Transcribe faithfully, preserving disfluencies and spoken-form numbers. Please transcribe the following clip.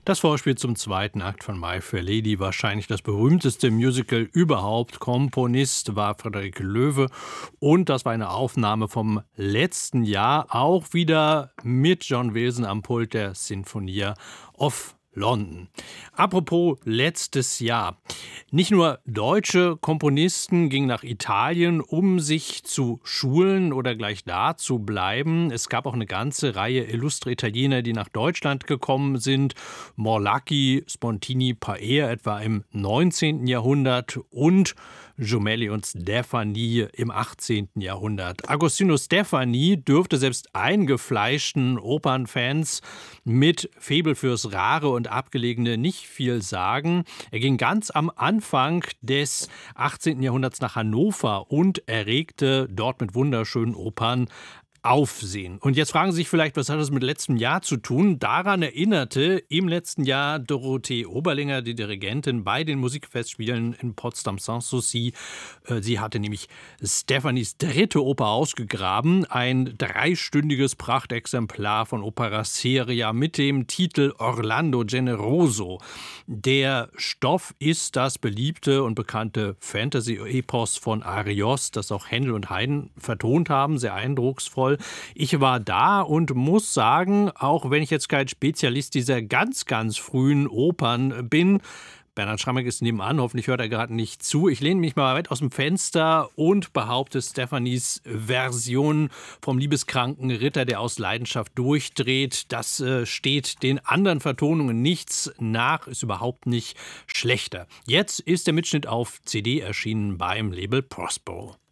Das Vorspiel zum zweiten Akt von My Fair Lady, wahrscheinlich das berühmteste Musical überhaupt. Komponist war Frederik Loewe und das war eine Aufnahme vom letzten Jahr, auch wieder mit John Wilson am Pult der Sinfonia of London. Apropos letztes Jahr. Nicht nur deutsche Komponisten gingen nach Italien, um sich zu schulen oder gleich da zu bleiben. Es gab auch eine ganze Reihe illustre Italiener, die nach Deutschland gekommen sind. Morlacchi, Spontini, Paer etwa im neunzehnten Jahrhundert und Jommelli und Steffani im achtzehnten Jahrhundert. Agostino Steffani dürfte selbst eingefleischten Opernfans mit Faible fürs Rare und Abgelegene nicht viel sagen. Er ging ganz am Anfang des achtzehnten Jahrhunderts nach Hannover und erregte dort mit wunderschönen Opern Aufsehen. Und jetzt fragen Sie sich vielleicht, was hat das mit letztem Jahr zu tun? Daran erinnerte im letzten Jahr Dorothee Oberlinger, die Dirigentin bei den Musikfestspielen in Potsdam-Sanssouci. Sie hatte nämlich Steffanis dritte Oper ausgegraben, ein dreistündiges Prachtexemplar von Opera Seria mit dem Titel Orlando Generoso. Der Stoff ist das beliebte und bekannte Fantasy-Epos von Arios, das auch Händel und Haydn vertont haben, sehr eindrucksvoll. Ich war da und muss sagen, auch wenn ich jetzt kein Spezialist dieser ganz, ganz frühen Opern bin, Bernhard Schrammeck ist nebenan, hoffentlich hört er gerade nicht zu. Ich lehne mich mal weit aus dem Fenster und behaupte, Steffanis Version vom liebeskranken Ritter, der aus Leidenschaft durchdreht, das äh, steht den anderen Vertonungen nichts nach, ist überhaupt nicht schlechter. Jetzt ist der Mitschnitt auf C D erschienen beim Label Prospero.